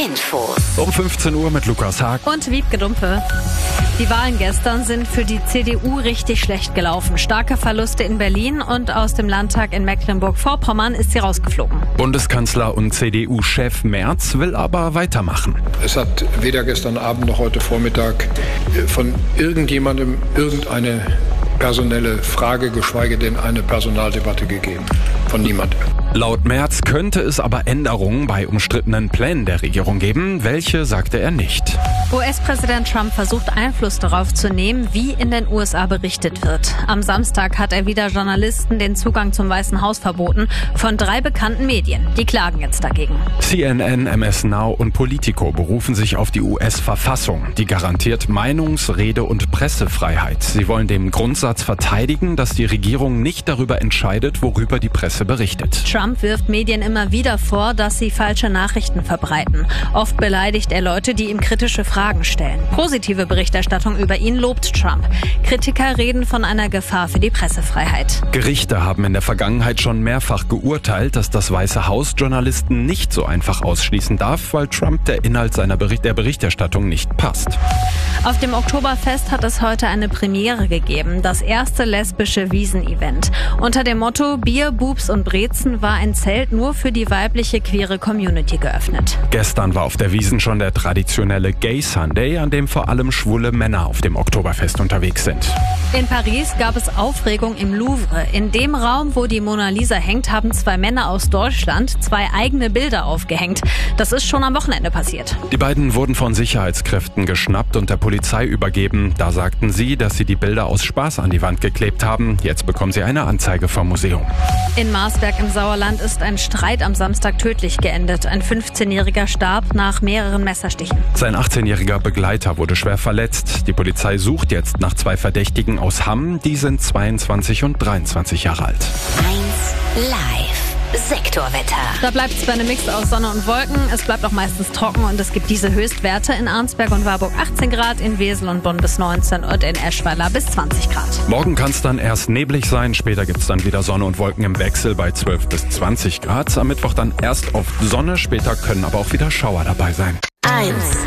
Infos. Um 15 Uhr mit Lukas Haag. Und Wiebke Dumpe. Die Wahlen gestern sind für die CDU richtig schlecht gelaufen. Starke Verluste in Berlin und aus dem Landtag in Mecklenburg-Vorpommern ist sie rausgeflogen. Bundeskanzler und CDU-Chef Merz will aber weitermachen. Es hat weder gestern Abend noch heute Vormittag von irgendjemandem irgendeine personelle Frage, geschweige denn eine Personaldebatte gegeben. Von niemandem. Laut Merz könnte es aber Änderungen bei umstrittenen Plänen der Regierung geben. Welche, sagte er nicht. US-Präsident Trump versucht Einfluss darauf zu nehmen, wie in den USA berichtet wird. Am Samstag hat er wieder Journalisten den Zugang zum Weißen Haus verboten von 3 bekannten Medien. Die klagen jetzt dagegen. CNN, MS Now und Politico berufen sich auf die US-Verfassung. Die garantiert Meinungs-, Rede- und Pressefreiheit. Sie wollen den Grundsatz verteidigen, dass die Regierung nicht darüber entscheidet, worüber die Presse berichtet. Trump wirft Medien immer wieder vor, dass sie falsche Nachrichten verbreiten. Oft beleidigt er Leute, die ihm kritische Fragen stellen. Positive Berichterstattung über ihn lobt Trump. Kritiker reden von einer Gefahr für die Pressefreiheit. Gerichte haben in der Vergangenheit schon mehrfach geurteilt, dass das Weiße Haus Journalisten nicht so einfach ausschließen darf, weil Trump der Inhalt der Berichterstattung nicht passt. Auf dem Oktoberfest hat es heute eine Premiere gegeben, das erste lesbische Wiesen-Event. Unter dem Motto Bier, Boobs und Brezen war ein Zelt nur für die weibliche queere Community geöffnet. Gestern war auf der Wiesn schon der traditionelle Gay Sunday, an dem vor allem schwule Männer auf dem Oktoberfest unterwegs sind. In Paris gab es Aufregung im Louvre. In dem Raum, wo die Mona Lisa hängt, haben 2 Männer aus Deutschland 2 eigene Bilder aufgehängt. Das ist schon am Wochenende passiert. Die beiden wurden von Sicherheitskräften geschnappt und der Polizei übergeben. Da sagten sie, dass sie die Bilder aus Spaß an die Wand geklebt haben. Jetzt bekommen sie eine Anzeige vom Museum. In Marsberg im Sauerland ist ein Streit am Samstag tödlich geendet. Ein 15-Jähriger starb nach mehreren Messerstichen. Sein 18-jähriger Begleiter wurde schwer verletzt. Die Polizei sucht jetzt nach 2 Verdächtigen aus Hamm. Die sind 22 und 23 Jahre alt. 1 Live. Sektorwetter. Da bleibt es bei einem Mix aus Sonne und Wolken. Es bleibt auch meistens trocken und es gibt diese Höchstwerte in Arnsberg und Warburg 18 Grad, in Wesel und Bonn bis 19 und in Eschweiler bis 20 Grad. Morgen kann es dann erst neblig sein, später gibt es dann wieder Sonne und Wolken im Wechsel bei 12 bis 20 Grad. Am Mittwoch dann erst oft Sonne, später können aber auch wieder Schauer dabei sein. 1